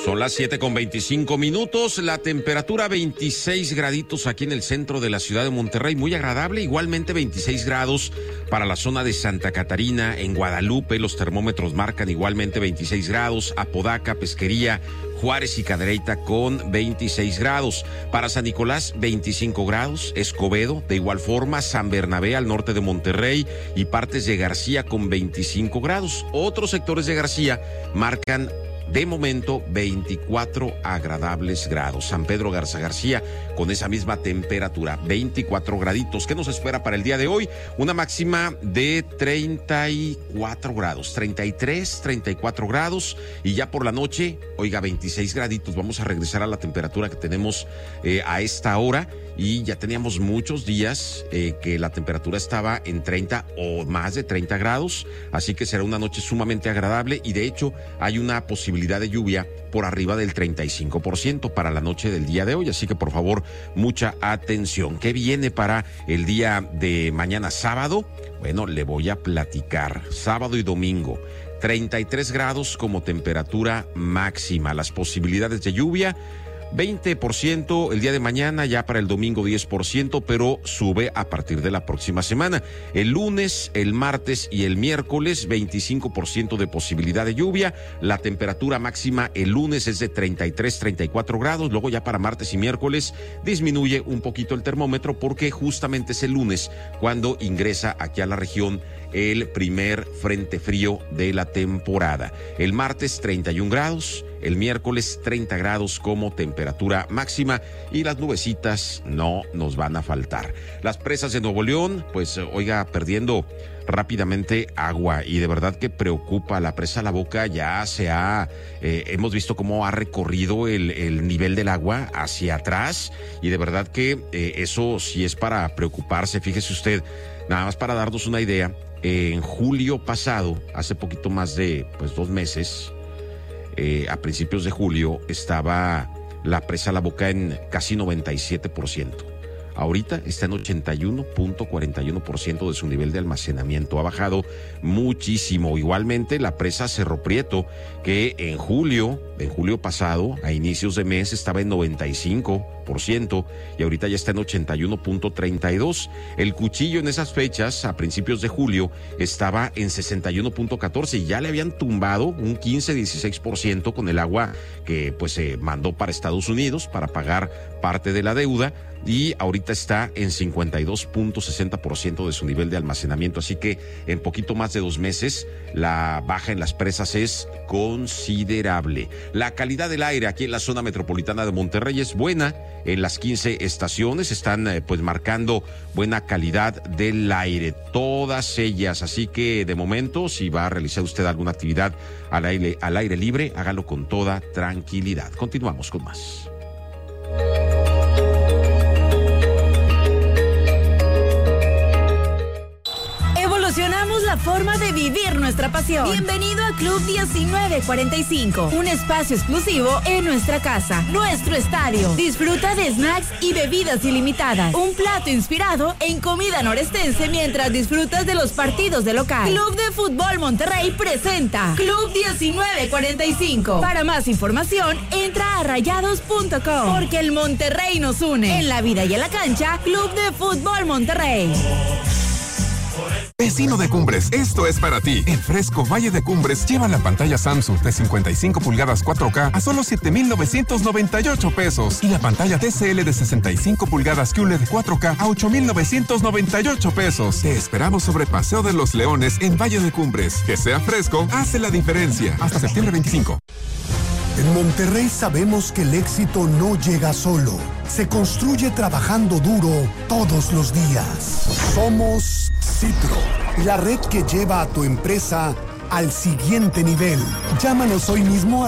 Son las 7:25. La temperatura 26 graditos aquí en el centro de la ciudad de Monterrey. Muy agradable. Igualmente 26 grados para la zona de Santa Catarina. En Guadalupe los termómetros marcan igualmente 26 grados. Apodaca, Pesquería, Juárez y Cadereyta con 26 grados. Para San Nicolás, 25 grados. Escobedo, de igual forma. San Bernabé, al norte de Monterrey, y partes de García con 25 grados. Otros sectores de García marcan de momento 24 agradables grados. San Pedro Garza García con esa misma temperatura, 24 graditos. ¿Qué nos espera para el día de hoy? Una máxima de 34 grados, 33, 34 grados, y ya por la noche, oiga, 26 graditos. Vamos a regresar a la temperatura que tenemos a esta hora. Y ya teníamos muchos días que la temperatura estaba en 30 o más de 30 grados, así que será una noche sumamente agradable, y de hecho hay una posibilidad de lluvia por arriba del 35% para la noche del día de hoy, así que por favor, mucha atención. ¿Qué viene para el día de mañana sábado? Bueno, le voy a platicar. Sábado y domingo, 33 grados como temperatura máxima. Las posibilidades de lluvia, 20% el día de mañana, ya para el domingo 10%, pero sube a partir de la próxima semana. El lunes, el martes y el miércoles, 25% de posibilidad de lluvia. La temperatura máxima el lunes es de 33, 34 grados. Luego ya para martes y miércoles disminuye un poquito el termómetro, porque justamente es el lunes cuando ingresa aquí a la región el primer frente frío de la temporada. El martes 31 grados, el miércoles 30 grados como temperatura máxima, y las nubecitas no nos van a faltar. Las presas de Nuevo León, pues oiga, perdiendo rápidamente agua, y de verdad que preocupa. La presa La Boca ya hemos visto cómo ha recorrido el nivel del agua hacia atrás, y de verdad que eso sí es para preocuparse. Fíjese usted, nada más para darnos una idea, en julio pasado, hace poquito más de 2 meses, a principios de julio, estaba la presa La Boca en casi 97%. Ahorita está en 81.41% de su nivel de almacenamiento. Ha bajado muchísimo. Igualmente la presa Cerro Prieto, que en julio pasado, a inicios de mes, estaba en 95%, y ahorita ya está en 81.32%. El Cuchillo en esas fechas, a principios de julio, estaba en 61.14%, y ya le habían tumbado un 15-16% con el agua que se mandó para Estados Unidos para pagar parte de la deuda, y ahorita está en 52.60% de su nivel de almacenamiento. Así que en poquito más de 2 meses la baja en las presas es considerable. La calidad del aire aquí en la zona metropolitana de Monterrey es buena. En las 15 estaciones están marcando buena calidad del aire, todas ellas. Así que de momento, si va a realizar usted alguna actividad al aire libre, hágalo con toda tranquilidad. Continuamos con más. Evolucionamos la forma de vivir nuestra pasión. Bienvenido a Club 1945, un espacio exclusivo en nuestra casa, nuestro estadio. Disfruta de snacks y bebidas ilimitadas, un plato inspirado en comida norestense mientras disfrutas de los partidos de local. Club de Fútbol Monterrey presenta Club 1945. Para más información, entra a rayados.com, porque el Monterrey nos une. En la vida y en la cancha, Club de Fútbol Monterrey. Vecino de Cumbres, esto es para ti. En Fresco Valle de Cumbres lleva la pantalla Samsung de 55 pulgadas 4K a solo 7,998 pesos, y la pantalla TCL de 65 pulgadas QLED 4K a 8,998 pesos. Te esperamos sobre Paseo de los Leones en Valle de Cumbres. Que sea fresco, hace la diferencia. Hasta septiembre 25. En Monterrey sabemos que el éxito no llega solo. Se construye trabajando duro todos los días. Somos Citro, la red que lleva a tu empresa al siguiente nivel. Llámanos hoy mismo al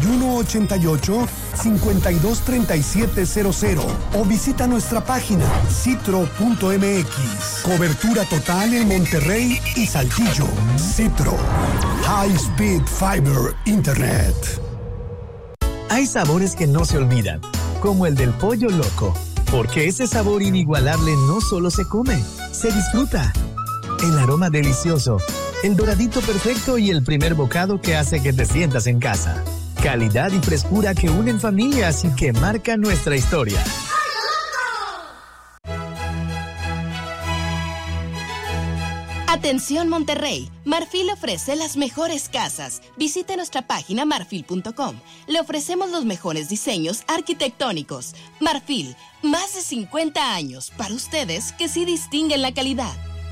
8188-523700 o visita nuestra página citro.mx. Cobertura total en Monterrey y Saltillo. Citro, High Speed Fiber Internet. Hay sabores que no se olvidan, como el del pollo loco, porque ese sabor inigualable no solo se come, se disfruta. El aroma delicioso, el doradito perfecto y el primer bocado que hace que te sientas en casa. Calidad y frescura que unen familias y que marcan nuestra historia. Atención Monterrey, Marfil ofrece las mejores casas. Visite nuestra página marfil.com. Le ofrecemos los mejores diseños arquitectónicos. Marfil, más de 50 años para ustedes que sí distinguen la calidad.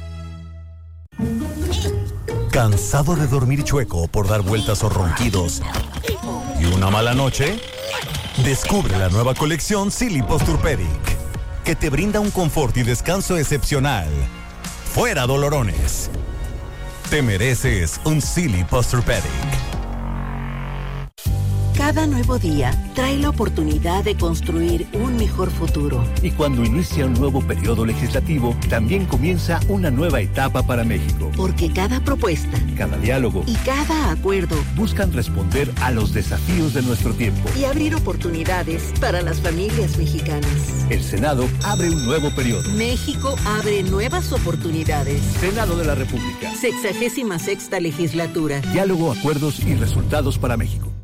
¿Cansado de dormir chueco por dar vueltas o ronquidos y una mala noche? Descubre la nueva colección Silly Posturepedic, que te brinda un confort y descanso excepcional. ¡Fuera dolorones! Te mereces un Silly Posturepedic. Cada nuevo día trae la oportunidad de construir un mejor futuro. Y cuando inicia un nuevo periodo legislativo, también comienza una nueva etapa para México. Porque cada propuesta, cada diálogo y cada acuerdo buscan responder a los desafíos de nuestro tiempo y abrir oportunidades para las familias mexicanas. El Senado abre un nuevo periodo. México abre nuevas oportunidades. Senado de la República. 66ª legislatura. Diálogo, acuerdos y resultados para México.